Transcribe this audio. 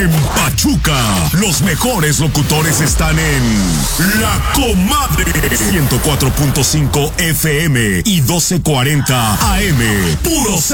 En Pachuca, los mejores locutores están en La Comadre. 104.5 FM y 1240 AM. Puro